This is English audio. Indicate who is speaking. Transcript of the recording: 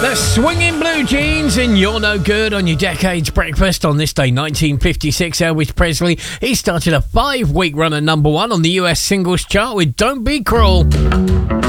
Speaker 1: The Swinging Blue Jeans and You're No Good on your Decades Breakfast on this day, 1956. Elvis Presley, he started a 5-week run at number 1 on the US singles chart with Don't Be Cruel.